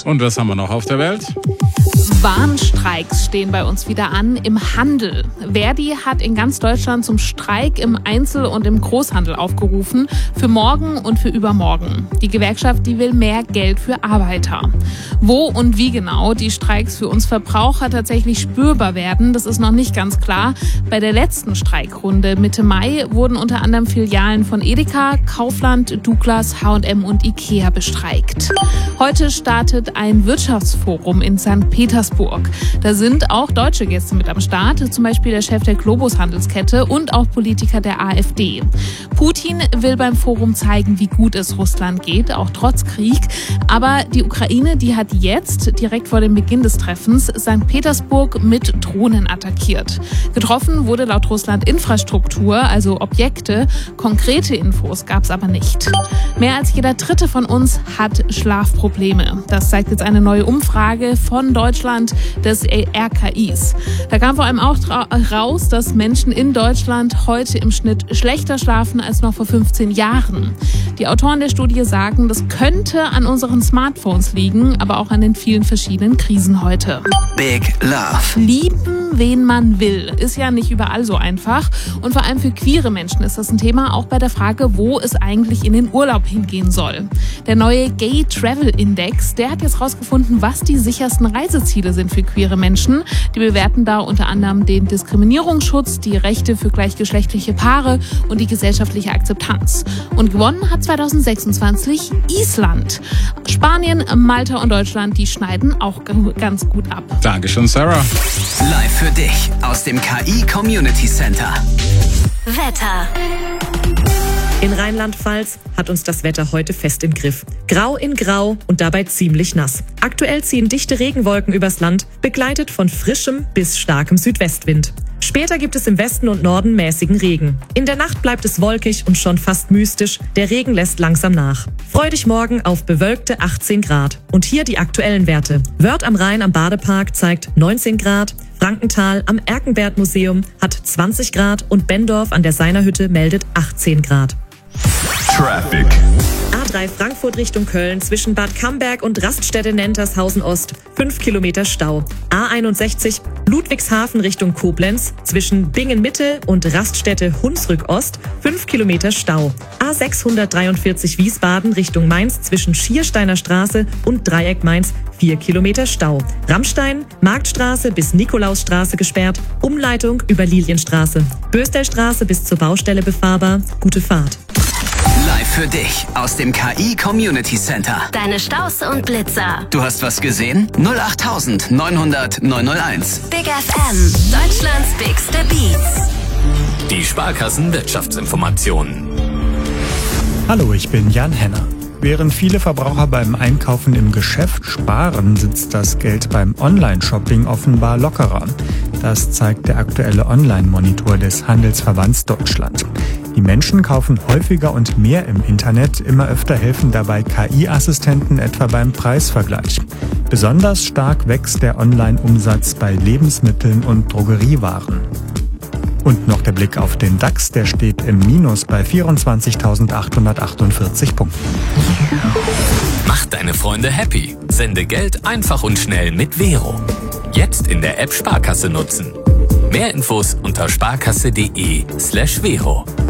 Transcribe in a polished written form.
Und was haben wir noch auf der Welt? Warnstreiks stehen bei uns wieder an im Handel. Verdi hat in ganz Deutschland zum Streik im Einzel- und im Großhandel aufgerufen, für morgen und für übermorgen. Die Gewerkschaft, die will mehr Geld für Arbeiter. Wo und wie genau die Streiks für uns Verbraucher tatsächlich spürbar werden, das ist noch nicht ganz klar. Bei der letzten Streikrunde Mitte Mai wurden unter anderem Filialen von Edeka, Kaufland, Douglas, H&M und Ikea bestreikt. Heute startet ein Wirtschaftsforum in St. Petersburg. Da sind auch deutsche Gäste mit am Start, zum Beispiel der Chef der Globus-Handelskette und auch Politiker der AfD. Putin will beim Forum zeigen, wie gut es Russland geht, auch trotz Krieg. Aber die Ukraine, die hat jetzt, direkt vor dem Beginn des Treffens, St. Petersburg mit Drohnen attackiert. Getroffen wurde laut Russland Infrastruktur, also Objekte. Konkrete Infos gab es aber nicht. Mehr als jeder Dritte von uns hat Schlafprobleme. Das zeigt jetzt eine neue Umfrage von Deutschland des RKIs. Da kam vor allem auch raus, dass Menschen in Deutschland heute im Schnitt schlechter schlafen als noch vor 15 Jahren. Die Autoren der Studie sagen, das könnte an unseren Smartphones liegen, aber auch an den vielen verschiedenen Krisen heute. Big Love. Lieben, wen man will, ist ja nicht überall so einfach. Und vor allem für queere Menschen ist das ein Thema, auch bei der Frage, wo es eigentlich in den Urlaub hingehen soll. Der neue Gay Travel Index, der hat jetzt rausgefunden, was die sichersten Reiseziele sind für queere Menschen. Die bewerten da unter anderem den Diskriminierungsschutz, die Rechte für gleichgeschlechtliche Paare und die gesellschaftliche Akzeptanz. Und gewonnen hat 2026 Island. Spanien, Malta und Deutschland, die schneiden auch ganz gut ab. Dankeschön, Sarah. Live für dich aus dem KI Community Center. Wetter. In Rheinland-Pfalz hat uns das Wetter heute fest im Griff. Grau in Grau und dabei ziemlich nass. Aktuell ziehen dichte Regenwolken übers Land, begleitet von frischem bis starkem Südwestwind. Später gibt es im Westen und Norden mäßigen Regen. In der Nacht bleibt es wolkig und schon fast mystisch. Der Regen lässt langsam nach. Freu dich morgen auf bewölkte 18 Grad. Und hier die aktuellen Werte. Wörth am Rhein am Badepark zeigt 19 Grad. Frankenthal am Erkenberg-Museum hat 20 Grad und Bendorf an der Seinerhütte meldet 18 Grad. Traffic. A3 Frankfurt Richtung Köln zwischen Bad Camberg und Raststätte-Nentershausen Ost 5 Kilometer Stau. A61 Ludwigshafen Richtung Koblenz zwischen Bingen-Mitte und Raststätte Hunsrück Ost 5 Kilometer Stau. A643 Wiesbaden Richtung Mainz zwischen Schiersteiner Straße und Dreieck Mainz 4 Kilometer Stau. Rammstein, Marktstraße bis Nikolausstraße gesperrt, Umleitung über Lilienstraße. Böstelstraße bis zur Baustelle befahrbar. Gute Fahrt. Live für dich aus dem KI Community Center. Deine Staus und Blitzer. Du hast was gesehen? 08900 901. Big FM. Deutschlands bigste Beats. Die Sparkassen Wirtschaftsinformationen. Hallo, ich bin Jan Henner. Während viele Verbraucher beim Einkaufen im Geschäft sparen, sitzt das Geld beim Online-Shopping offenbar lockerer. Das zeigt der aktuelle Online-Monitor des Handelsverbands Deutschland. Die Menschen kaufen häufiger und mehr im Internet, immer öfter helfen dabei KI-Assistenten etwa beim Preisvergleich. Besonders stark wächst der Online-Umsatz bei Lebensmitteln und Drogeriewaren. Und noch der Blick auf den DAX, der steht im Minus bei 24.848 Punkten. Mach deine Freunde happy. Sende Geld einfach und schnell mit Vero. Jetzt in der App Sparkasse nutzen. Mehr Infos unter sparkasse.de/Vero.